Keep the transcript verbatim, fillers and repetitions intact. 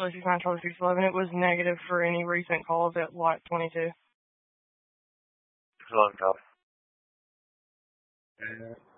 Charlie six nine, Charlie six eleven. It was negative for any recent calls at lot twenty-two. Hello, Charlie. Uh,